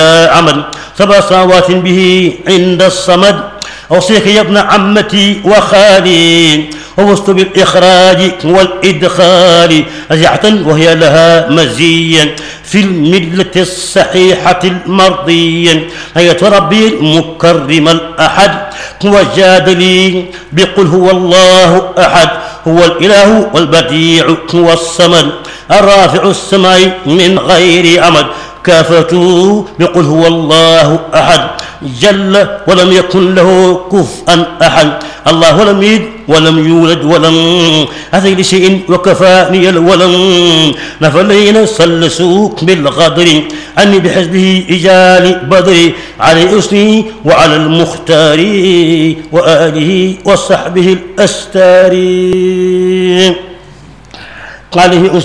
عمل 7 صلوات به عند الصمد. أوصيك يا ابن عمتي وخالي ووصت بالإخراج والإدخال أزعة وهي لها مزيا في الملة الصحيحة المرضية. آية ربي المكرم الأحد وجاد لي بقل هو الله أحد هو الإله والبديع هو الصمد الرافع السماء من غير أمد. كافته بقل هو الله أحد جل ولم يكن له كفءا أحد. الله لم يلد ولم يولد ولم أتي لشيء وكفاني الولم. نفى الذين سلسوك بالغدر أني بحزبه إجال بدري على أسني وعلى المختار وآله وصحبه الأستار.